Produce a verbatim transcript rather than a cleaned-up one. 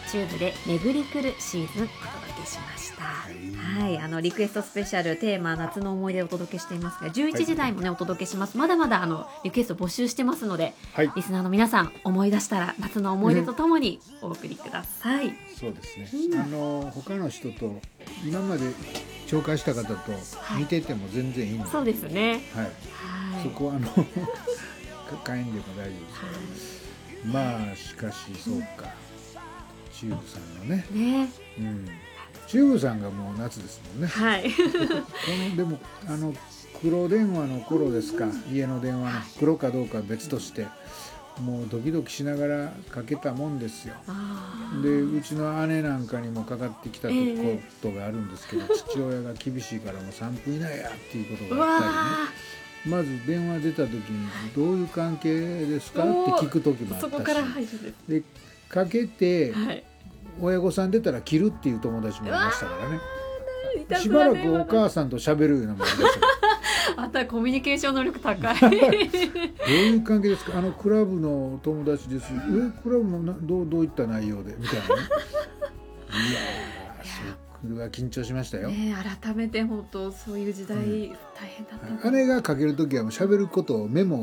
チューブで巡り来るシーズンお届けしました。はい、あのリクエストスペシャルテーマ夏の思い出をお届けしていますが、じゅういちじ台もね、はい、お届けします。まだまだあのリクエスト募集してますので、はい、リスナーの皆さん思い出したら夏の思い出とともにお送りください、うん、 そうですね、うん、あの他の人と今まで紹介した方と見てても全然いいので、はい、 そうですね、 はいはい、そこはあの火炎でも大丈夫です、はい、まあしかしそうか、うん、チューブさんのね、ね、うん、チューブさんがもう夏ですもんね、はい、このでもあの黒電話の頃ですか、家の電話の黒かどうかは別として、もうドキドキしながらかけたもんですよ。でうちの姉なんかにもかかってきたことがあるんですけど、えー、父親が厳しいからもうさんぷん以内やっていうことがあったりね、まず電話出た時にどういう関係ですかって聞く時もあったし、そこから入るでかけて、はい、親御さん出たら切るっていう友達もいましたからね。しばらくお母さんと喋るようなもんですよ。 あんたコミュニケーション能力高い。 どういう関係ですか。あのクラブの友達です。えクラブのなどうどういった内容でみたいなね。いやー、それは緊張しましたよ。 ね、改めて本当そういう時代、うん、大変だった。 姉がかけるときはもう喋ることをメモ